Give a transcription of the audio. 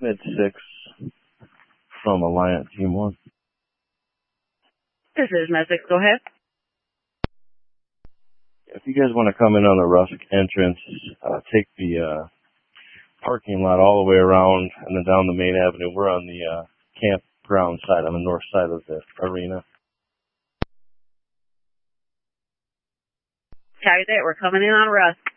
Mid-6 from Alliant Team 1. This is Med 6. Go ahead. If you guys want to come in on the Rusk entrance, take the parking lot all the way around and then down the main avenue. We're on the campground side, on the north side of the arena. Copy that. We're coming in on Rusk.